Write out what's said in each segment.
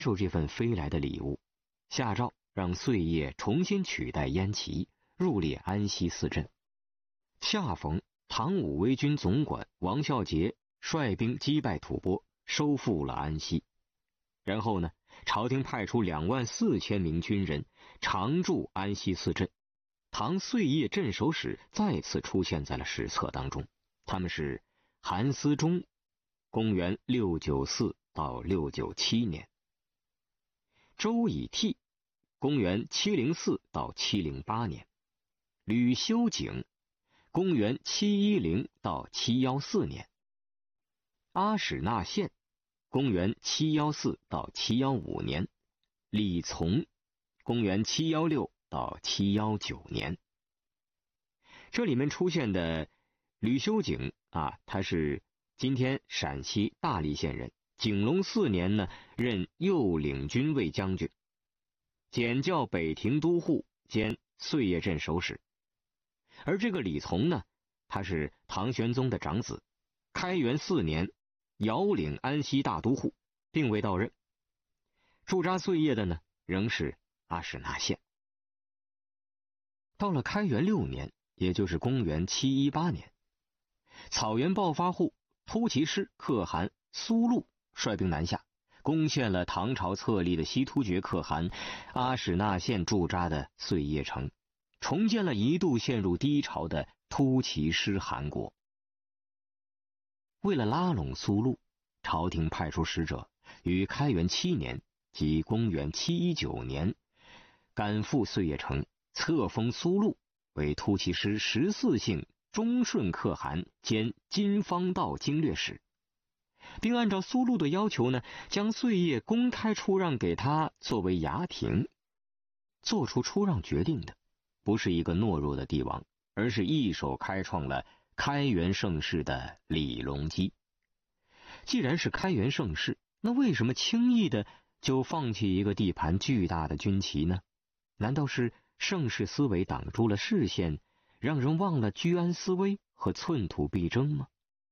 受这份飞来的礼物，下诏让碎叶重新取代燕齐，入列安西四镇。恰逢唐武威军总管王孝杰率兵击败吐蕃，收复了安西。然后呢，朝廷派出24000名军人常驻安西四镇。唐碎叶镇守使再次出现在了史册当中，他们是韩思忠，公元694到697年；周以悌，公元704到708年；吕修景，公元710到714年；阿史那宪，公元714到715年；李从，公元716到719年。这里面出现的吕修景他是今天陕西大荔县人，景隆4年呢，任右领军卫将军，检校北庭都护兼碎叶镇守使。而这个李从呢，他是唐玄宗的长子，开元4年遥领安西大都护，并未到任。驻扎碎叶的呢，仍是阿史那宪。到了开元6年，也就是公元718年，草原暴发户突骑师可汗苏禄率兵南下，攻陷了唐朝册立的西突厥可汗阿史那宪驻扎的碎叶城，重建了一度陷入低潮的突骑师汗国。为了拉拢苏禄，朝廷派出使者于开元7年即公元719年赶赴碎叶城，册封苏禄为突骑师14姓忠顺可汗兼金方道经略使，并按照苏禄的要求呢，将碎叶公开出让给他作为衙庭。做出出让决定的不是一个懦弱的帝王，而是一手开创了开元盛世的李隆基。既然是开元盛世，那为什么轻易的就放弃一个地盘巨大的军旗呢？难道是盛世思维挡住了视线，让人忘了居安思危和寸土必争吗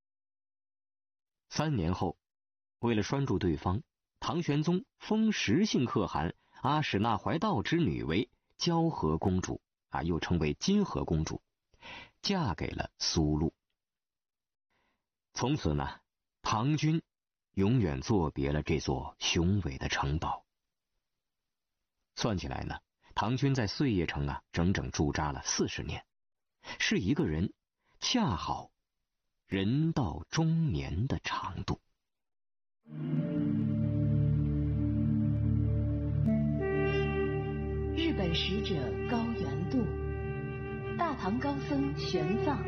？3年后，为了拴住对方，唐玄宗封10姓可汗阿史那怀道之女为交河公主，又称为金河公主，嫁给了苏禄。从此呢，唐军永远作别了这座雄伟的城堡。算起来呢，唐军在碎叶城整整驻扎了40年，是一个人恰好人到中年的长度。 日本使者高原度，大唐高僧玄奘，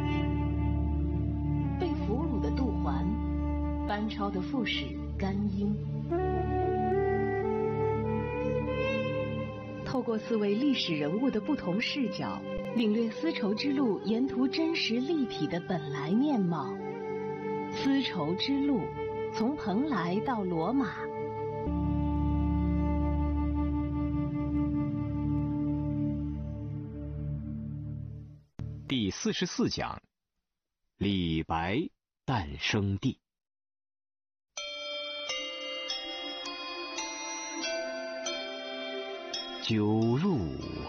被俘虏的杜环，班超的副使甘英。透过4位历史人物的不同视角，领略丝绸之路沿途真实立体的本来面貌。丝绸之路，从蓬莱到罗马。 第44讲，李白诞生地。酒入